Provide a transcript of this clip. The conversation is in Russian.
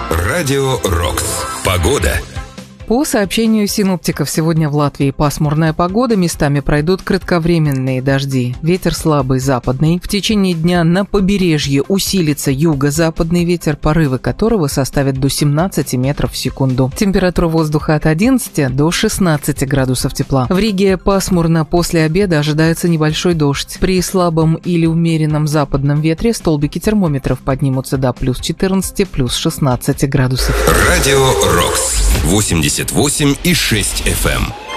Радио Рокс. Погода. По сообщению синоптиков, сегодня в Латвии пасмурная погода, местами пройдут кратковременные дожди. Ветер слабый западный. В течение дня на побережье усилится юго-западный ветер, порывы которого составят до 17 метров в секунду. Температура воздуха от 11 до 16 градусов тепла. В Риге пасмурно, после обеда ожидается небольшой дождь. При слабом или умеренном западном ветре столбики термометров поднимутся до плюс 14, плюс 16 градусов. Радио Рокс. 88,6 FM.